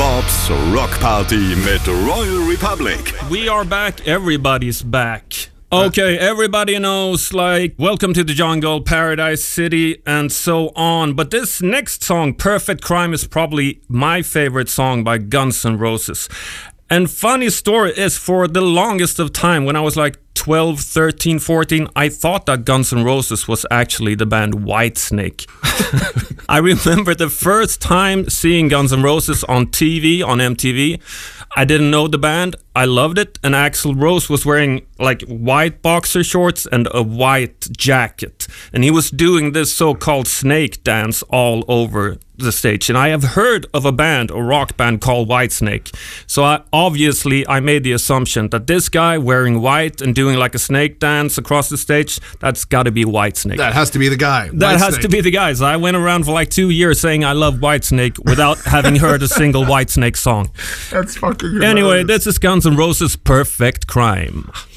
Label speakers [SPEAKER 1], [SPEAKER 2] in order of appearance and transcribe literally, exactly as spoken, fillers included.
[SPEAKER 1] Bobs Rockparty mit Royal Republic.
[SPEAKER 2] We are back, everybody's back. Okay, everybody knows, like, Welcome to the Jungle, Paradise City, and so on. But this next song, Perfect Crime, is probably my favorite song by Guns N' Roses. And funny story is, for the longest of time, when I was like twelve, thirteen, fourteen, I thought that Guns N' Roses was actually the band Whitesnake. I remember the first time seeing Guns N' Roses on T V, on M T V. I didn't know the band. I loved it. And Axl Rose was wearing like white boxer shorts and a white jacket. And he was doing this so-called snake dance all over the stage. And I have heard of a band, a rock band called Whitesnake. So I, obviously I made the assumption that this guy wearing white and doing like a snake dance across the stage, that's got to be Whitesnake.
[SPEAKER 3] That has to be the guy.
[SPEAKER 2] That has to be the guy. So I went around for like two years saying I love Whitesnake without having heard a single Whitesnake song.
[SPEAKER 3] That's fucking
[SPEAKER 2] Anyway, this is Guns N' Roses' Perfect Crime.